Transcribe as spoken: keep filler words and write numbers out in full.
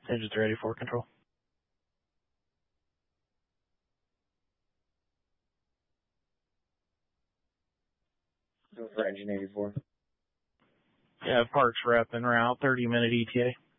Engines ready for control. Go for engine eighty-four. Yeah, parks rep en route, thirty minute E T A.